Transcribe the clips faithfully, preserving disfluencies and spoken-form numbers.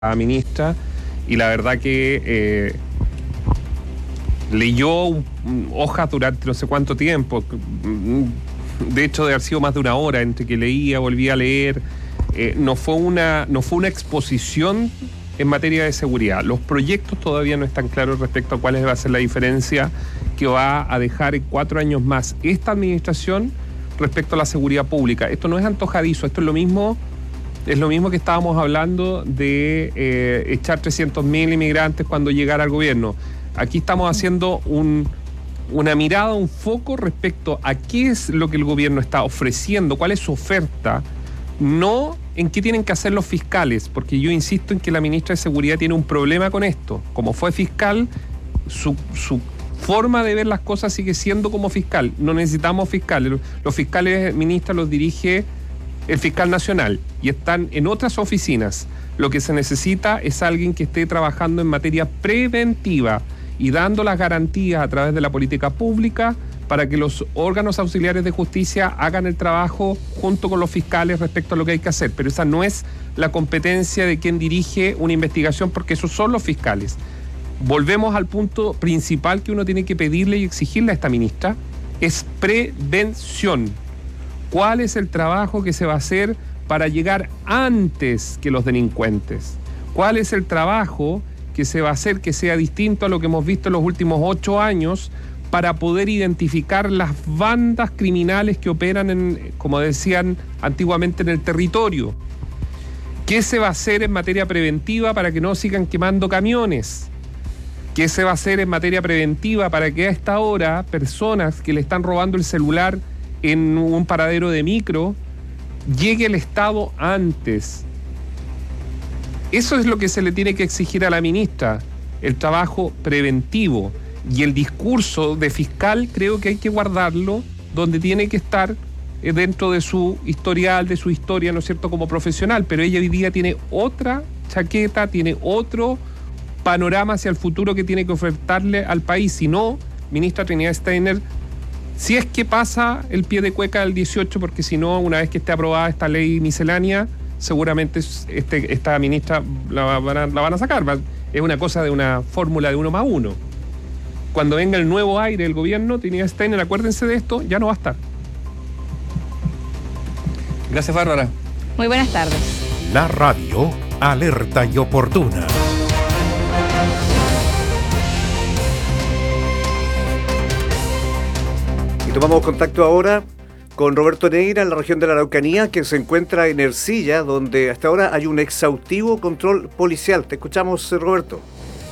ministra, y la verdad que eh, leyó un, hojas durante no sé cuánto tiempo, de hecho de haber sido más de una hora entre que leía, volvía a leer. Eh, no fue una, no fue una exposición en materia de seguridad. Los proyectos todavía no están claros respecto a cuál va a ser la diferencia que va a dejar en cuatro años más esta administración respecto a la seguridad pública. Esto no es antojadizo, esto es lo mismo. Es lo mismo que estábamos hablando de eh, echar trescientos mil inmigrantes cuando llegara al gobierno. Aquí estamos haciendo un, una mirada, un foco respecto a qué es lo que el gobierno está ofreciendo, cuál es su oferta, no en qué tienen que hacer los fiscales, porque yo insisto en que la ministra de Seguridad tiene un problema con esto. Como fue fiscal, su, su forma de ver las cosas sigue siendo como fiscal. No necesitamos fiscales. Los fiscales, ministra, los dirige el fiscal nacional y están en otras oficinas. Lo que se necesita es alguien que esté trabajando en materia preventiva y dando las garantías a través de la política pública para que los órganos auxiliares de justicia hagan el trabajo junto con los fiscales respecto a lo que hay que hacer. Pero esa no es la competencia de quien dirige una investigación, porque esos son los fiscales. Volvemos al punto principal que uno tiene que pedirle y exigirle a esta ministra: es prevención. ¿Cuál es el trabajo que se va a hacer para llegar antes que los delincuentes? ¿Cuál es el trabajo que se va a hacer que sea distinto a lo que hemos visto en los últimos ocho años para poder identificar las bandas criminales que operan, en, como decían antiguamente, en el territorio? ¿Qué se va a hacer en materia preventiva para que no sigan quemando camiones? ¿Qué se va a hacer en materia preventiva para que a esta hora personas que le están robando el celular en un paradero de micro llegue el Estado antes? Eso es lo que se le tiene que exigir a la ministra, el trabajo preventivo. Y el discurso de fiscal creo que hay que guardarlo donde tiene que estar, eh, dentro de su historial, de su historia, ¿no es cierto?, como profesional. Pero ella hoy día tiene otra chaqueta, tiene otro panorama hacia el futuro que tiene que ofertarle al país. Si no, ministra Trinidad Steiner, si es que pasa el pie de cueca del dieciocho, porque si no, una vez que esté aprobada esta ley miscelánea, seguramente este, esta ministra la van, a, la van a sacar. Es una cosa de una fórmula de uno más uno. Cuando venga el nuevo aire del gobierno, Trinidad Steiner, acuérdense de esto, ya no va a estar. Gracias, Bárbara. Muy buenas tardes. La radio alerta y oportuna. Y tomamos contacto ahora con Roberto Neira, en la región de la Araucanía, que se encuentra en Ercilla, donde hasta ahora hay un exhaustivo control policial. Te escuchamos, Roberto.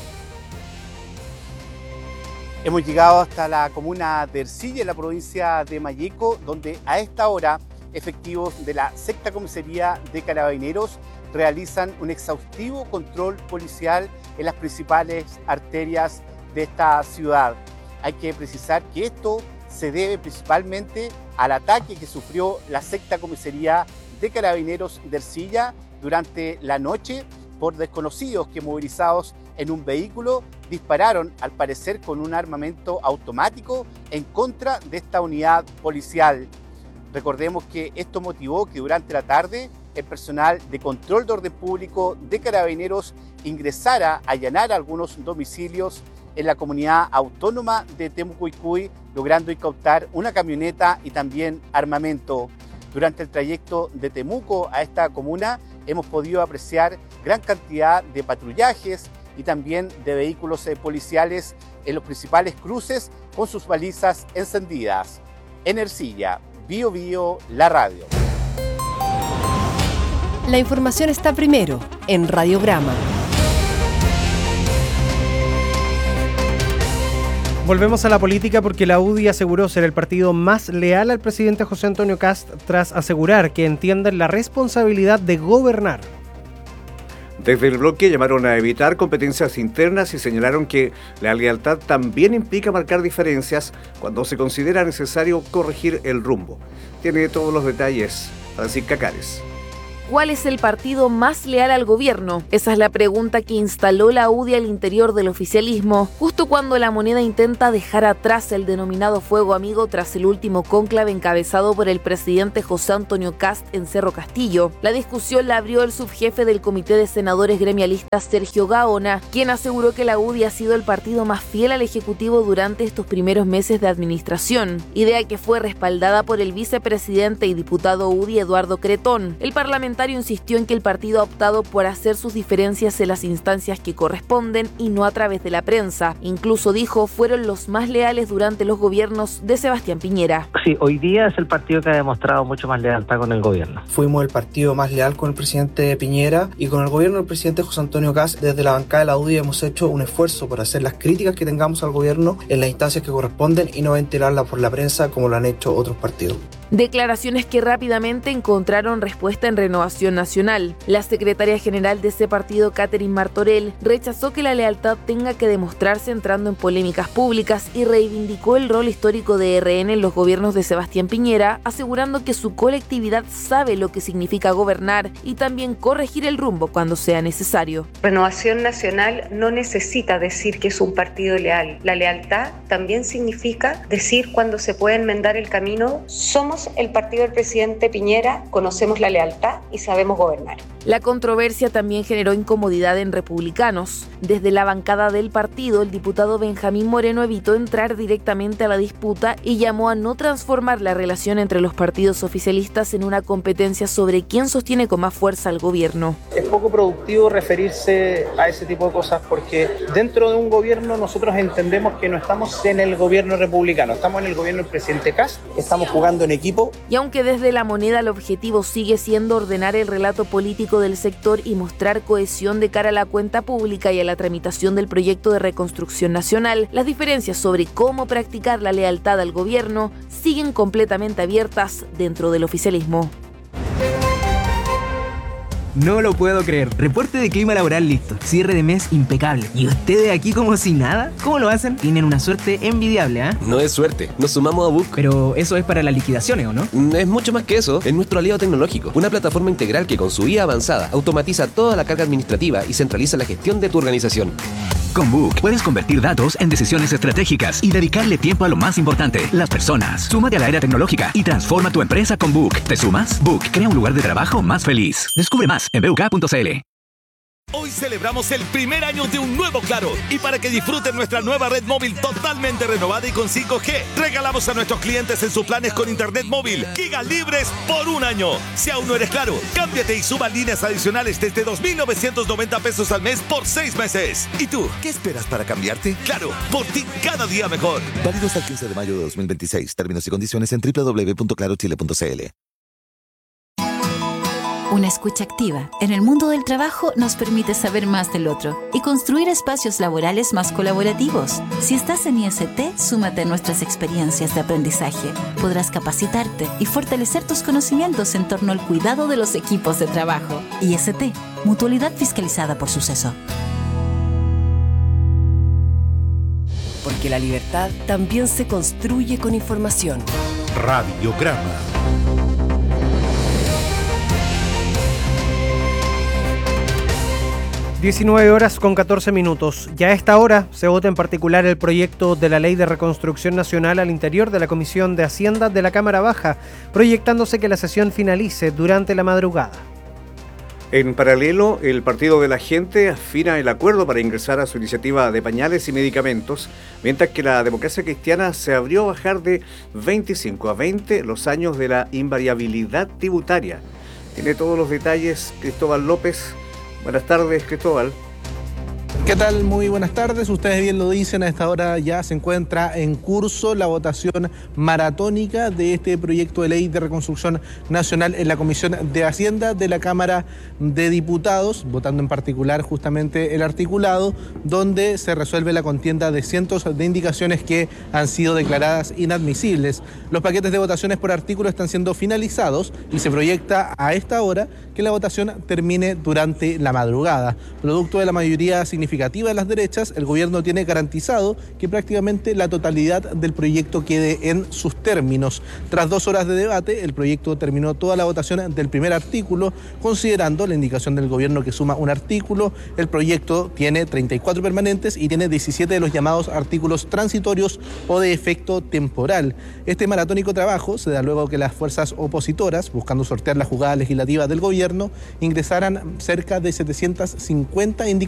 Hemos llegado hasta la comuna de Ercilla, en la provincia de Malleco, donde a esta hora efectivos de la sexta comisaría de Carabineros realizan un exhaustivo control policial en las principales arterias de esta ciudad. Hay que precisar que esto se debe principalmente al ataque que sufrió la sexta comisaría de Carabineros de Ercilla durante la noche por desconocidos que, movilizados en un vehículo, dispararon, al parecer con un armamento automático, en contra de esta unidad policial. Recordemos que esto motivó que durante la tarde el personal de control de orden público de Carabineros ingresara a allanar algunos domicilios en la comunidad autónoma de Temuco-Icuy, logrando incautar una camioneta y también armamento. Durante el trayecto de Temuco a esta comuna hemos podido apreciar gran cantidad de patrullajes y también de vehículos eh, policiales en los principales cruces con sus balizas encendidas. En Ercilla, Bío Bío, la radio. La información está primero en Radiograma. Volvemos a la política porque la U D I aseguró ser el partido más leal al presidente José Antonio Kast tras asegurar que entienden la responsabilidad de gobernar. Desde el bloque llamaron a evitar competencias internas y señalaron que la lealtad también implica marcar diferencias cuando se considera necesario corregir el rumbo. Tiene todos los detalles Francisca Cares. ¿cuál es el partido más leal al gobierno? Esa es la pregunta que instaló la U D I al interior del oficialismo, justo cuando la moneda intenta dejar atrás el denominado fuego amigo tras el último cónclave encabezado por el presidente José Antonio Kast en Cerro Castillo. La discusión la abrió el subjefe del Comité de Senadores Gremialistas, Sergio Gaona, quien aseguró que la U D I ha sido el partido más fiel al Ejecutivo durante estos primeros meses de administración, idea que fue respaldada por el vicepresidente y diputado U D I Eduardo Cretón. El parlamentario insistió en que el partido ha optado por hacer sus diferencias en las instancias que corresponden y no a través de la prensa. Incluso dijo, fueron los más leales durante los gobiernos de Sebastián Piñera. Sí, hoy día es el partido que ha demostrado mucho más lealtad con el gobierno. Fuimos el partido más leal con el presidente Piñera y con el gobierno del presidente José Antonio Kast. Desde la bancada de la U D I hemos hecho un esfuerzo por hacer las críticas que tengamos al gobierno en las instancias que corresponden y no ventilarlas por la prensa como lo han hecho otros partidos. Declaraciones que rápidamente encontraron respuesta en Renovación Nacional. La secretaria general de ese partido, Catherine Martorell, rechazó que la lealtad tenga que demostrarse entrando en polémicas públicas y reivindicó el rol histórico de R N en los gobiernos de Sebastián Piñera, asegurando que su colectividad sabe lo que significa gobernar y también corregir el rumbo cuando sea necesario. Renovación Nacional no necesita decir que es un partido leal. La lealtad también significa decir cuando se puede enmendar el camino. Somos el partido del presidente Piñera, conocemos la lealtad y sabemos gobernar. La controversia también generó incomodidad en republicanos. Desde la bancada del partido, el diputado Benjamín Moreno evitó entrar directamente a la disputa y llamó a no transformar la relación entre los partidos oficialistas en una competencia sobre quién sostiene con más fuerza al gobierno. Es poco productivo referirse a ese tipo de cosas porque dentro de un gobierno nosotros entendemos que no estamos en el gobierno republicano, estamos en el gobierno del presidente Kast, estamos jugando en equipo. Y aunque desde la moneda el objetivo sigue siendo ordenar el relato político del sector y mostrar cohesión de cara a la cuenta pública y a la tramitación del proyecto de reconstrucción nacional, las diferencias sobre cómo practicar la lealtad al gobierno siguen completamente abiertas dentro del oficialismo. No lo puedo creer. Reporte de clima laboral listo. Cierre de mes impecable. ¿Y ustedes aquí como si nada? ¿Cómo lo hacen? Tienen una suerte envidiable, ¿ah? ¿eh? No es suerte. Nos sumamos a Book. Pero eso es para las liquidaciones, ¿o no? Es mucho más que eso. Es nuestro aliado tecnológico. Una plataforma integral que con su I A avanzada automatiza toda la carga administrativa y centraliza la gestión de tu organización. Con Book puedes convertir datos en decisiones estratégicas y dedicarle tiempo a lo más importante, las personas. Súmate a la era tecnológica y transforma tu empresa con Book. ¿Te sumas? Book crea un lugar de trabajo más feliz. Descubre más en b u k punto c l. Hoy celebramos el primer año de un nuevo Claro y para que disfruten nuestra nueva red móvil totalmente renovada y con cinco G, regalamos a nuestros clientes en sus planes con internet móvil gigas libres por un año. Si aún no eres Claro, cámbiate y suba líneas adicionales desde dos mil novecientos noventa pesos al mes por seis meses. ¿Y tú, qué esperas para cambiarte? Claro, por ti cada día mejor. Válido hasta el quince de mayo de dos mil veintiséis. Términos y condiciones en doble u doble u doble u punto claro chile punto c l. Una escucha activa en el mundo del trabajo nos permite saber más del otro y construir espacios laborales más colaborativos. Si estás en I S T, súmate a nuestras experiencias de aprendizaje. Podrás capacitarte y fortalecer tus conocimientos en torno al cuidado de los equipos de trabajo. I S T, Mutualidad Fiscalizada por Suceso. Porque la libertad también se construye con información. Radiograma. diecinueve horas con catorce minutos. Ya a esta hora se vota en particular el proyecto de la Ley de Reconstrucción Nacional al interior de la Comisión de Hacienda de la Cámara Baja, proyectándose que la sesión finalice durante la madrugada. En paralelo, el Partido de la Gente afina el acuerdo para ingresar a su iniciativa de pañales y medicamentos, mientras que la Democracia Cristiana se abrió a bajar de veinticinco a veinte los años de la invariabilidad tributaria. Tiene todos los detalles Cristóbal López. Buenas tardes, Cristóbal. ¿Qué tal? Muy buenas tardes. Ustedes bien lo dicen, a esta hora ya se encuentra en curso la votación maratónica de este proyecto de ley de reconstrucción nacional en la Comisión de Hacienda de la Cámara de Diputados, votando en particular justamente el articulado, donde se resuelve la contienda de cientos de indicaciones que han sido declaradas inadmisibles. Los paquetes de votaciones por artículo están siendo finalizados y se proyecta a esta hora que la votación termine durante la madrugada. Producto de la mayoría significativa significativa de las derechas, el gobierno tiene garantizado que prácticamente la totalidad del proyecto quede en sus términos. Tras dos horas de debate, el proyecto terminó toda la votación del primer artículo, considerando la indicación del gobierno que suma un artículo. El proyecto tiene treinta y cuatro permanentes y tiene diecisiete de los llamados artículos transitorios o de efecto temporal. Este maratónico trabajo se da luego que las fuerzas opositoras, buscando sortear la jugada legislativa del gobierno, ingresaran cerca de setecientas cincuenta indicaciones